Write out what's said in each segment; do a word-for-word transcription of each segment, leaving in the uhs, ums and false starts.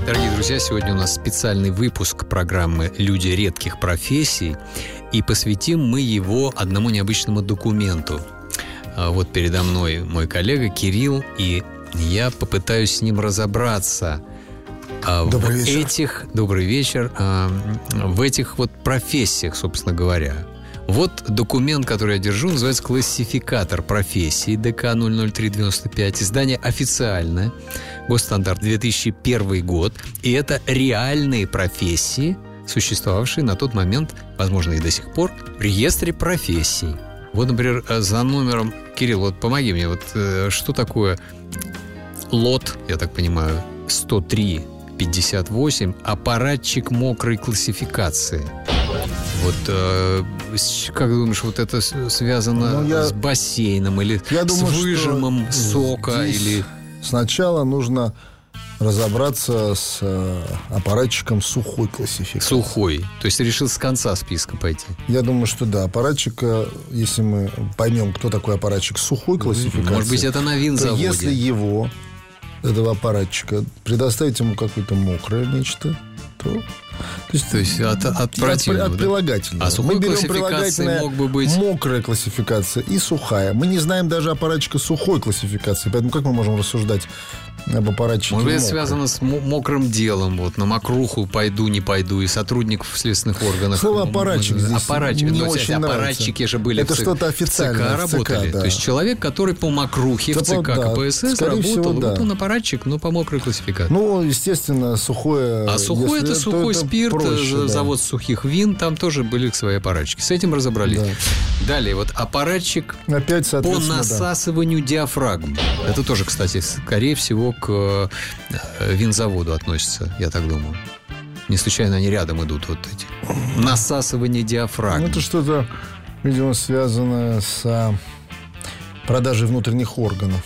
Дорогие друзья, сегодня у нас специальный выпуск программы «Люди редких профессий», и посвятим мы его одному необычному документу. Вот передо мной мой коллега Кирилл, и я попытаюсь с ним разобраться Добрый в вечер. этих, добрый вечер, в этих вот профессиях, собственно говоря. Вот документ, который я держу, называется «Классификатор профессий» ДК ноль ноль три девяносто пять. Издание официальное, госстандарт две тысячи первый год. И это реальные профессии, существовавшие на тот момент, возможно, и до сих пор, в реестре профессий. Вот, например, за номером... Кирилл, вот помоги мне, вот что такое лот, я так понимаю, сто три пятьдесят восемь, аппаратчик мокрой классификации. Вот э, как думаешь, вот это связано ну, я, с бассейном или я с думаю, выжимом сока? Или... Сначала нужно разобраться с э, аппаратчиком сухой классификации. Сухой. То есть решил с конца списка пойти? Я думаю, что да. Аппаратчик, если мы поймем, кто такой аппаратчик сухой классификации, может быть, это на винзаводе. То если его, этого аппаратчика, предоставить ему какое-то мокрое нечто, то... То есть, То есть от, от противного, от, от прилагательного. А сухой мы берем классификации мог бы быть... мокрая классификация и сухая. Мы не знаем даже аппаратчика сухой классификации. Поэтому как мы можем рассуждать об аппаратчике Может быть, мокрой? связано с мокрым делом. Вот на мокруху пойду, не пойду. И сотрудников в следственных органах. Слово аппаратчик здесь аппаратчик. не Но, очень аппаратчики нравится. же были Это в ЦК, что-то официальное в ЦК работали. ЦК, да. То есть человек, который по мокрухе да, в ЦК да, КПСС работал, всего, да. вот он аппаратчик, но по мокрой классификации. Ну, естественно, сухое... А сухой это сухой это спирт, проще, да. завод сухих вин, там тоже были свои аппаратчики. С этим разобрались. Да. Далее, вот аппаратчик Опять, по насасыванию да. диафрагм. Это тоже, кстати, скорее всего, к винзаводу относится, я так думаю. Не случайно они рядом идут, вот эти. Насасывание диафрагм. Ну, это что-то, видимо, связано с продажей внутренних органов.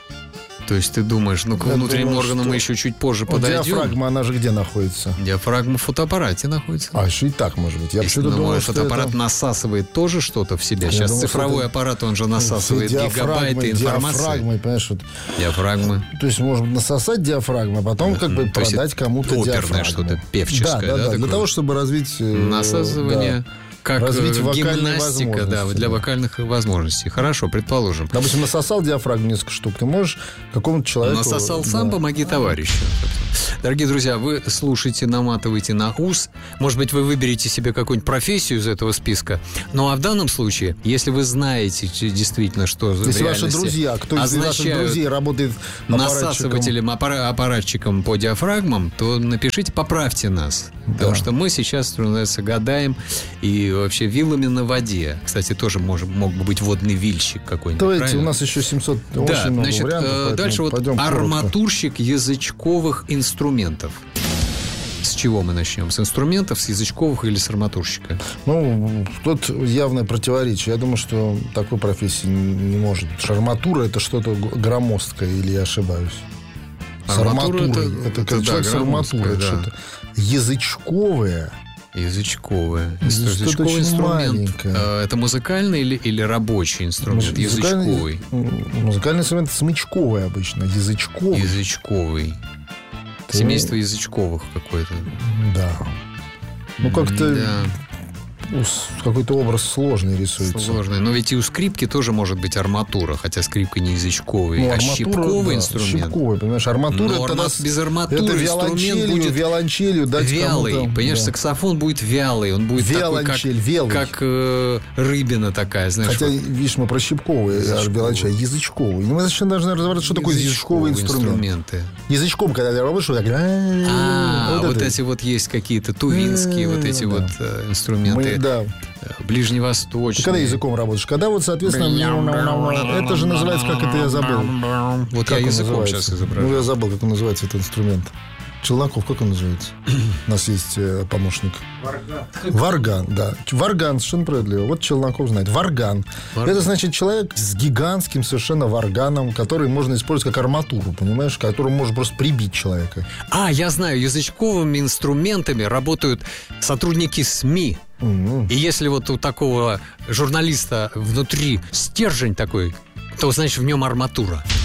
То есть ты думаешь, ну к Я внутренним думаю, органам что... мы еще чуть позже вот подойдем. Диафрагма, она же где находится? Диафрагма в фотоаппарате находится. А, еще и так может быть. Я Если думал, думаю, что фотоаппарат это... насасывает тоже что-то в себя. Я Сейчас думал, цифровой это... аппарат, он же насасывает гигабайты информации. Диафрагмой, понимаешь? Вот. Диафрагмы. То есть можно насосать диафрагму, а потом как бы То продать кому-то оперное диафрагму. что-то, певческое. Да, да, да. да Для того, чтобы развить... Насасывание... Да. Как развить гимнастика, да, для да. вокальных возможностей. Хорошо, предположим. Допустим, насосал диафрагму несколько штук, ты можешь какому-то человеку... Насосал сам, да. Помоги товарищу. Дорогие друзья, вы слушаете, наматываете на ус. Может быть, вы выберете себе какую-нибудь профессию из этого списка. Ну, а в данном случае, если вы знаете действительно, что в если реальности ваши друзья, кто из ваших друзей работает насасывателем, аппаратчиком по диафрагмам, то напишите, поправьте нас. Да. Потому что мы сейчас, что называется, гадаем и вообще вилами на воде. Кстати, тоже может, мог бы быть водный вильщик какой-нибудь. Давайте, правильно? у нас еще семьсот, да, очень много значит, вариантов. Дальше вот арматурщик язычковых инструментов. С чего мы начнем? С инструментов, с язычковых или с арматурщика? Ну, тут явное противоречие. Я думаю, что такой профессии не может быть. Арматура — это что-то громоздкое, или я ошибаюсь? С арматура арматурой. Это, это, это как да, с арматурой. да. Что-то. Язычковое. Язычковое. Язычковый инструмент. Маленькое. Это музыкальный или, или рабочий инструмент? Музыкальный, язычковый. Музыкальный инструмент смычковый обычно. Язычковый. Язычковый. То... Семейство язычковых какое-то. Да. Ну, как-то... Да. Какой-то образ сложный рисуется. Сложный. Но ведь и у скрипки тоже может быть арматура, хотя скрипка не язычковый, ну, а арматура, щипковый да, инструмент. Щипковый, понимаешь, арматура это арма... без арматуры это инструмент будет виолончелью дать вялый. Кому-то. Понимаешь, да. Саксофон будет вялый, он будет Виолончель, такой, как, как э, рыбина такая, знаешь. Хотя, вот. Видишь, мы про щипковый, виолончель, язычковый. Мы зачем должны разобраться, что такое язычковый инструмент? Инструменты. Язычком, когда ты работаешь, вот так... А, вот эти вот есть какие-то тувинские вот эти вот инструменты. Да. Ближневосточный. Ты когда языком работаешь? Когда вот, соответственно, это же называется, как это я забыл. Вот как я языком называется? сейчас изображаю. Ну, я забыл, как он называется, этот инструмент. Челноков, как он называется? У нас есть э, помощник. Варган. Варган, да. Варган, совершенно правильно. Вот Челноков знает. Варган. Варган. Это значит человек с гигантским совершенно варганом, который можно использовать как арматуру, понимаешь? Которым можно просто прибить человека. А, я знаю, язычковыми инструментами работают сотрудники СМИ. Mm-hmm. И если вот у такого журналиста внутри стержень такой, то, значит, в нем арматура.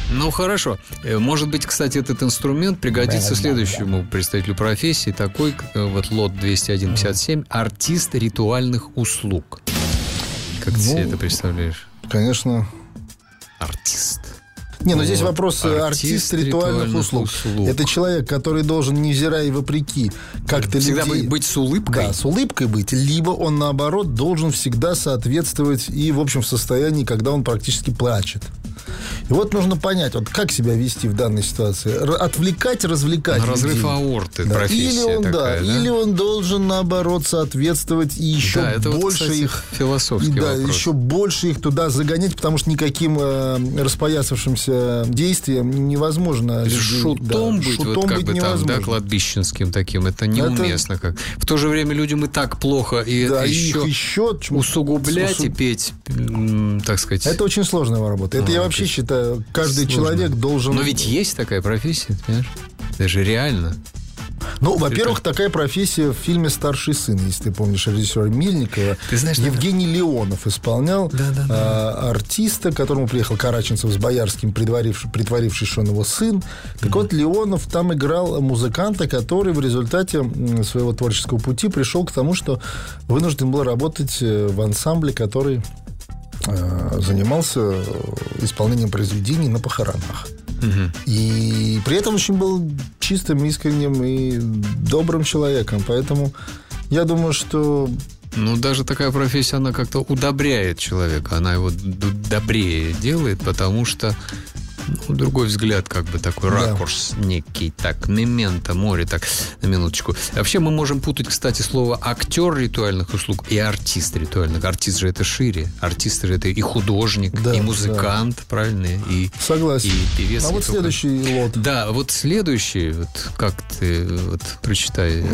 Ну, хорошо. Может быть, кстати, этот инструмент пригодится да, следующему да, да. представителю профессии. Такой вот лот двести один пятьдесят семь – артист ритуальных услуг. Как ну, ты себе это представляешь? Конечно. Артист. Не, ну здесь вопрос артист, артист ритуальных, ритуальных услуг. услуг. Это человек, который должен, невзирая и вопреки, как-то всегда людей... быть с улыбкой. Да, с улыбкой быть. Либо он, наоборот, должен всегда соответствовать и, в общем, в состоянии, когда он практически плачет. И вот нужно понять, вот как себя вести в данной ситуации. Отвлекать, развлекать На разрыв людей. аорты, да. профессия или он, такая, да, да? Или он должен, наоборот, соответствовать и еще да, это больше вот, кстати, их... философский и, да, вопрос. еще больше их туда загонять, потому что никаким э, распоясавшимся действием невозможно... Людей, шутом да, быть, шутом вот как быть бы невозможно. там, да, кладбищенским таким, это неуместно. Это... Как. В то же время людям и так плохо, и да, еще, еще усугублять усу... и петь, так сказать... Это очень сложная работа. Это а, я вообще считаю, каждый сложно. человек должен... Но ведь есть такая профессия, понимаешь? Даже реально. Ну, во-первых, это... такая профессия в фильме «Старший сын», если ты помнишь, режиссера Мильникова. Ты знаешь, Евгений да, Леонов исполнял да, да, да. А, артиста, к которому приехал Караченцев с Боярским, притворившись, что он его сын. Так mm-hmm. вот, Леонов там играл музыканта, который в результате своего творческого пути пришел к тому, что вынужден был работать в ансамбле, который а, занимался исполнением произведений на похоронах. И при этом очень был чистым, искренним и добрым человеком. Поэтому я думаю, что... Ну, даже такая профессия, она как-то удобряет человека. Она его добрее делает, потому что ну, другой взгляд, как бы такой да. ракурс некий. Так, мементо, море, так, на минуточку. Вообще мы можем путать, кстати, слово актер ритуальных услуг и артист ритуальных. Артист же это шире. Артист же это и художник, да, и музыкант, да. правильно? И, согласен. И певец. А вот только... следующий лот. Да, вот следующий, вот как ты вот, прочитай.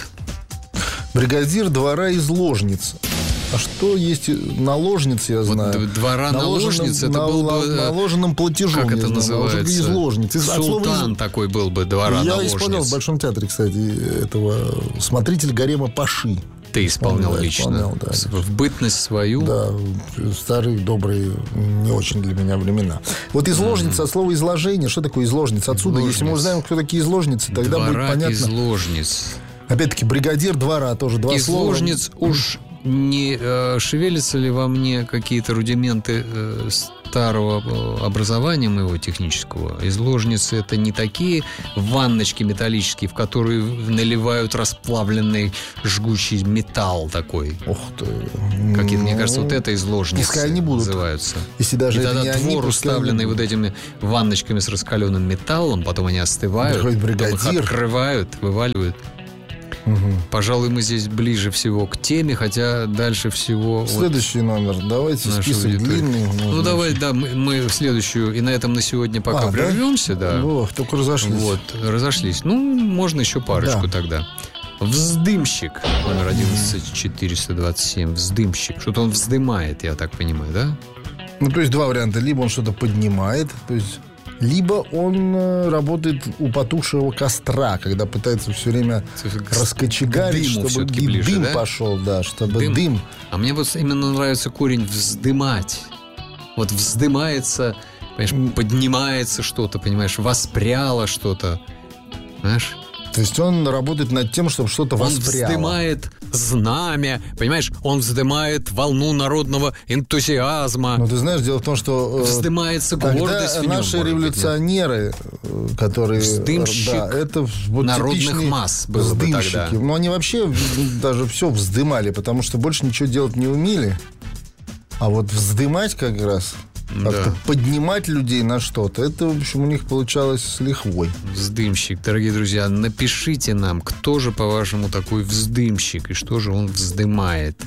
Бригадир двора из Ложницы. А что есть наложницы, я знаю. Вот двора наложницы, это был бы... Наложенным платежом. Как это называется? Из ложницы. Султан из... такой был бы, двора я наложниц. Я исполнял в Большом театре, кстати, этого смотритель гарема Паши. Ты исполнял, исполнял лично? Исполнял, да. В бытность свою? Да, старые, добрые, не очень для меня времена. Вот изложница, mm-hmm. от слова изложение. Что такое изложница? Отсюда, изложниц. Если мы узнаем, кто такие изложницы, тогда двора будет понятно. Изложниц. Опять-таки, бригадир двора, тоже два слова. Изложниц уж не э, шевелятся ли во мне какие-то рудименты э, старого образования моего технического? Изложницы — это не такие ванночки металлические, в которые наливают расплавленный жгучий металл такой. Ох ты. Какие-то, мне кажется, вот это изложницы пускай они будут. Называются. Если даже и тогда не двор, они, уставленный вот этими ванночками с раскаленным металлом, потом они остывают, потом их открывают, вываливают. Угу. Пожалуй, мы здесь ближе всего к теме, хотя дальше всего... Следующий вот номер. Давайте, список аудитории. Длинный. Ну, давай, да, мы, мы следующую, и на этом на сегодня пока а, прервемся. Да? Да. Ох, только разошлись. Вот, разошлись. Ну, можно еще парочку да. тогда. Вздымщик, номер одиннадцать четыреста двадцать семь. Вздымщик. Что-то он вздымает, я так понимаю, да? Ну, то есть два варианта. Либо он что-то поднимает, то есть... Либо он работает у потухшего костра, когда пытается все время раскочегарить, чтобы ближе, дым да? пошел, да, чтобы дым. дым. А мне вот именно нравится корень вздымать. Вот вздымается, понимаешь, поднимается что-то, понимаешь, воспряло что-то, знаешь? То есть он работает над тем, чтобы что-то он воспряло. Он вздымает знамя, понимаешь? Он вздымает волну народного энтузиазма. Ну, ты знаешь, дело в том, что... Вздымается гордость в нем. Наши революционеры, которые... Вздымщик да, это вот народных масс было бы тогда. Но они вообще даже все вздымали, потому что больше ничего делать не умели. А вот вздымать как раз... Как-то да. поднимать людей на что-то. Это, в общем, у них получалось с лихвой. Вздымщик. Дорогие друзья, напишите нам, кто же, по-вашему, такой вздымщик и что же он вздымает.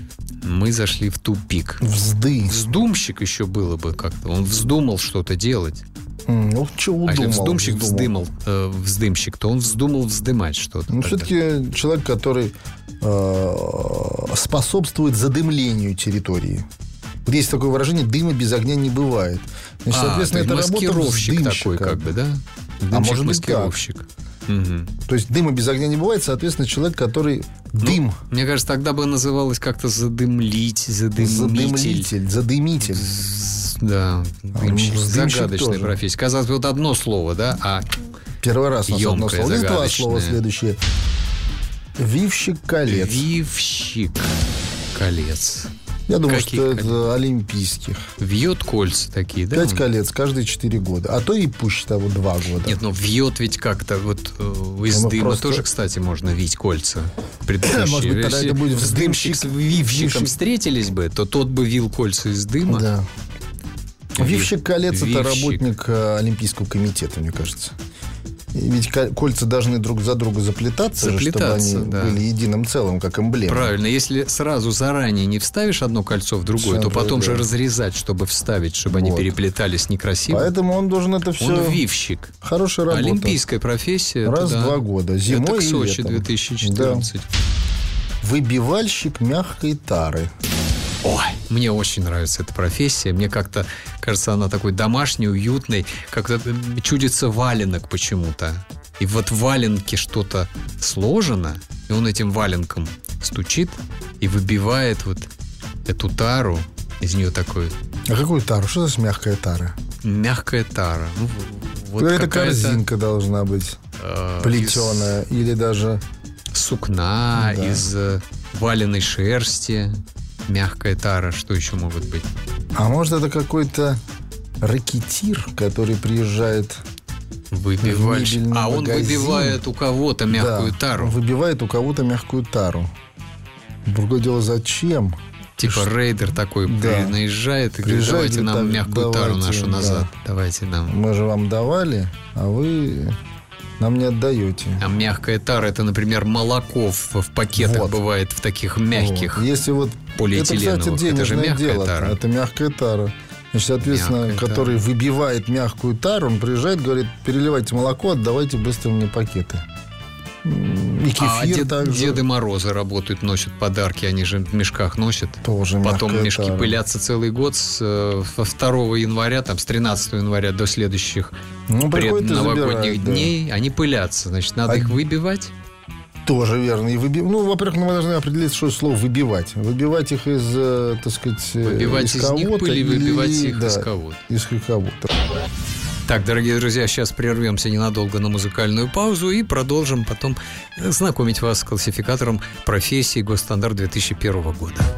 Мы зашли в тупик. Взды. Вздумщик еще было бы как-то. Он вздумал что-то делать. Ну, чего а думал, если вздумщик вздумал. вздымал, э, вздымщик, то он вздумал вздымать что-то. Ну, все-таки человек, который э, способствует задымлению территории. Вот есть такое выражение: дыма без огня не бывает. Значит, а, соответственно, это маскировщик такой, как бы, да? Дымщик, а может маскировщик. Угу. То есть дыма без огня не бывает, соответственно, человек, который дым. Ну, мне кажется, тогда бы называлось как-то задымлить, задымитель. Задымлитель, задымитель. да, дымщик, А, загадочная тоже. профессия. Казалось бы, вот одно слово, да, а Первый раз у нас одно ёмкое, слово. Есть два загадочное. слова следующие. Вивщик колец. вивщик колец. Я думаю, Каких что колец? это олимпийских. Вьет кольца такие, да? Пять он? колец каждые четыре года. А то и пуще того два года. Нет, ну вьет ведь как-то вот э, из Ну, дыма просто- тоже, кстати, можно вить кольца. Предыдущие. Может быть, тогда Если это будет с дымщик с вивщиком вивщик. встретились бы, то тот бы вил кольца из дыма. Да. Вивщик колец это Вивщик. работник э, Олимпийского комитета, мне кажется. И ведь ко- кольца должны друг за друга заплетаться, же, Заплетаться, чтобы они да. были единым целым, как эмблема. Правильно, если сразу заранее не вставишь одно кольцо в другое, Всё, то потом да. же разрезать, чтобы вставить, чтобы они Вот. переплетались некрасиво. Поэтому он должен это все... Он вивщик. Хорошая работа. Олимпийская профессия. это Раз в да. два года. Зимой Это к и Сочи летом. две тысячи четырнадцать. Выбивальщик мягкой тары. Ой, мне очень нравится эта профессия. Мне как-то кажется, она такой домашней, уютной. Как-то чудится валенок почему-то. И вот в валенке что-то сложено, и он этим валенком стучит и выбивает вот эту тару. Из нее такой А какую тару? Что за мягкая тара? мягкая тара. Ну, вот Это какая-то, корзинка должна быть э, плетеная. Или даже... из сукна, Да. из э, валеной шерсти. Мягкая тара. Что еще могут быть? А может, это какой-то рэкетир, который приезжает... Выбивальщик. мебельный А он магазин. выбивает у кого-то мягкую Да, тару. он выбивает у кого-то мягкую тару. Другое дело, зачем? Типа рейдер такой Да. наезжает и говорит, Приезжает, давайте нам говорит, мягкую давайте, тару нашу да. назад. Давайте нам. Мы же вам давали, а вы нам не отдаете. А мягкая тара, это, например, молоко в, в пакетах Вот. бывает в таких мягких. Вот. Если вот... полиэтиленовых. Это, кстати, Это же денежное мягкая дело. тара. Это мягкая тара. Значит, соответственно, Мягкая который тара. выбивает мягкую тару, он приезжает, говорит, переливайте молоко, отдавайте быстро мне пакеты. М, И А кефир дед- также. Деды Морозы работают, носят подарки, они же в мешках носят. Тоже Потом мягкая мешки тара. пылятся целый год с э, со второго января, там, с тринадцатого января до следующих Ну, приходит и предновогодних забирает, да. дней. Они пылятся, значит, надо А- их выбивать. Тоже верно. И выби... Ну, во-первых, мы должны определить, что слово «выбивать». Выбивать их из, э, так сказать, э, Выбивать из них кого-то пыль и или- выбивать их да, из кого-то. из кого-то. Так, дорогие друзья, сейчас прервемся ненадолго на музыкальную паузу и продолжим потом знакомить вас с классификатором профессий Госстандарт две тысячи первого года.